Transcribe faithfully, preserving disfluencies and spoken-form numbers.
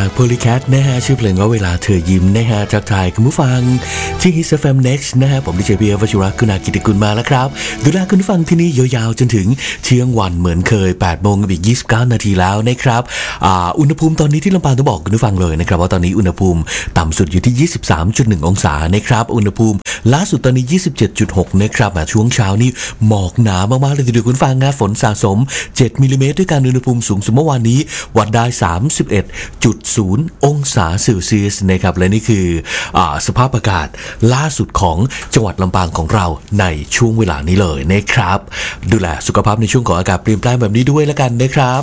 จาก Polycat นะฮะชื่อเพลงว่าเวลาเธอยิ้มนะฮะจากทายคุณผู้ฟังที่ Hit เอฟ เอ็ม Next นะฮะผมดีเจพีเอวชิระคุณากิติกุลมาแล้วครับดูแลคุณผู้ฟังที่นี่ยาวๆจนถึงเที่ยงวันเหมือนเคยแปดโมงกับอีกยี่สิบเก้านาทีแล้วนะครับอ่าอุณหภูมิตอนนี้ที่ลำปางต้องบอกคุณผู้ฟังเลยนะครับว่าตอนนี้อุณหภูมิต่ำสุดอยู่ที่ ยี่สิบสามจุดหนึ่ง องศานะครับอุณหภูมิล่าสุดตอนนี้ ยี่สิบเจ็ดจุดหก นะครับช่วงเช้านี่หมอกหนามากๆเลยทีเดียวคุณผู้ฟังนะฝนสะสมเจ็ดมิลลิเมตรด้วยกันอุณหภูมิสูงสุดเมื่อวานนี้วัดได้ สามสิบเอ็ดจุดศูนย์ องศาเซลเซียสนะครับและนี่คืออาสภาพอากาศล่าสุดของจังหวัดลำปางของเราในช่วงเวลานี้เลยนะครับดูแลสุขภาพในช่วงของอากาศเปลี่ยนแปลงแบบนี้ด้วยแล้วกันนะครับ